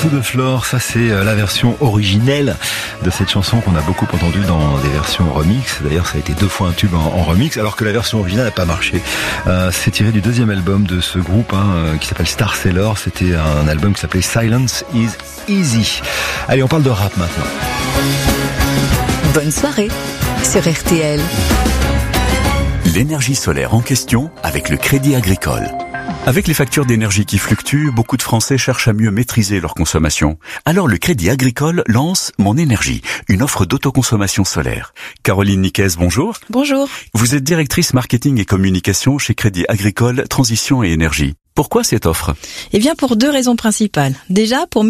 Tout de Flore, ça c'est la version originelle de cette chanson qu'on a beaucoup entendue dans des versions remix. D'ailleurs, ça a été 2 fois un tube en remix, alors que la version originale n'a pas marché. C'est tiré du 2e album de ce groupe qui s'appelle Star Sailor. C'était un album qui s'appelait Silence is Easy. Allez, on parle de rap maintenant. Bonne soirée sur RTL. L'énergie solaire en question avec le Crédit Agricole. Avec les factures d'énergie qui fluctuent, beaucoup de Français cherchent à mieux maîtriser leur consommation. Alors le Crédit Agricole lance Mon Énergie, une offre d'autoconsommation solaire. Caroline Niquez, bonjour. Bonjour. Vous êtes directrice marketing et communication chez Crédit Agricole Transition et Énergie. Pourquoi cette offre ? Eh bien, pour 2 raisons principales. Déjà, pour